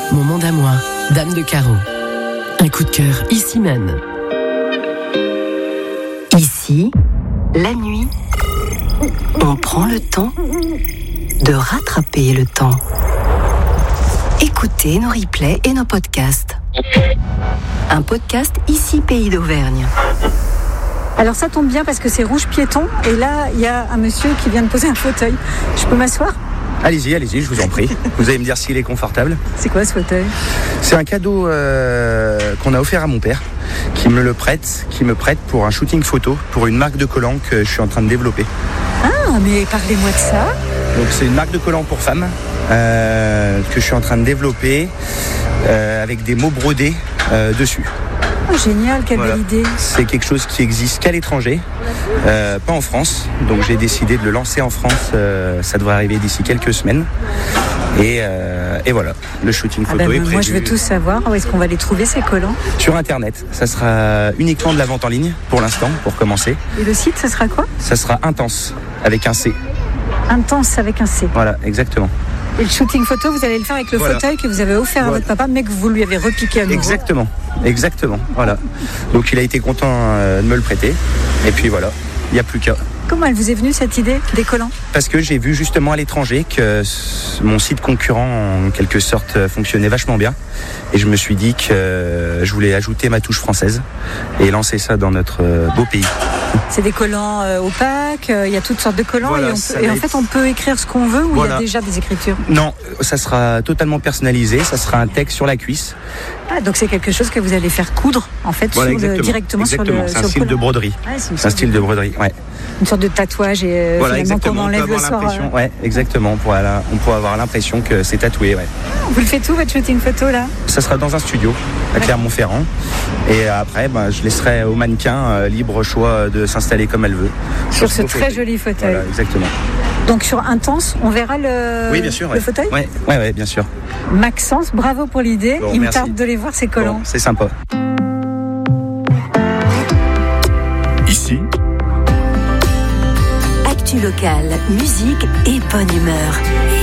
Mon monde à moi, Dame de Carreau. Un coup de cœur ici même. Ici, la nuit, on prend le temps de rattraper le temps. Écoutez nos replays et nos podcasts. Un podcast ici Pays d'Auvergne. Alors ça tombe bien parce que c'est rouge piéton et là il y a un monsieur qui vient de poser un fauteuil. Je peux m'asseoir ? Allez-y, je vous en prie. Vous allez me dire s'il est confortable. C'est quoi ce fauteuil ? C'est un cadeau qu'on a offert à mon père, qui me prête pour un shooting photo, pour une marque de collants que je suis en train de développer. Ah, mais parlez-moi de ça. Donc c'est une marque de collants pour femmes que je suis en train de développer avec des mots brodés dessus. Oh, génial, quelle belle idée. C'est quelque chose qui existe qu'à l'étranger, pas en France. Donc j'ai décidé de le lancer en France. Ça devrait arriver d'ici quelques semaines. Et voilà, le shooting photo est prévu. Moi je veux tout savoir. Où est-ce qu'on va les trouver ces collants ? Sur Internet. Ça sera uniquement de la vente en ligne pour l'instant, pour commencer. Et le site, ça sera quoi ? Ça sera Intense, avec un C. Intense avec un C. Voilà, exactement. Et le shooting photo, vous allez le faire avec le fauteuil que vous avez offert à votre papa, mais que vous lui avez repiqué à nouveau. Exactement, voilà. Donc il a été content de me le prêter. Et puis voilà, il n'y a plus qu'à. Comment elle vous est venue cette idée des collants ? Parce que j'ai vu justement à l'étranger que mon site concurrent en quelque sorte fonctionnait vachement bien. Et je me suis dit que je voulais ajouter ma touche française et lancer ça dans notre beau pays. C'est des collants opaques, il y a toutes sortes de collants, voilà, et en fait on peut écrire ce qu'on veut ou il y a déjà des écritures ? Non, ça sera totalement personnalisé, ça sera un texte sur la cuisse. Ah, donc c'est quelque chose que vous allez faire coudre en fait directement sur le collant. C'est un style de broderie. Ah, c'est un style de broderie, ouais. Une sorte de tatouage et finalement qu'on enlève le soir. Ouais, exactement. On pourra avoir l'impression que c'est tatoué, ouais. Vous le faites où votre shooting photo là ? Ça sera dans un studio à Clermont-Ferrand. Et après, je laisserai au mannequin libre choix de s'installer comme elle veut. Sur ce très joli fauteuil. Voilà, exactement. Donc sur Intense, on verra le fauteuil ? Ouais, bien sûr. Maxence, bravo pour l'idée. Bon, il merci. me tarde de les voir ces collants. Bon, c'est sympa. Ici, Actu locale, musique et bonne humeur.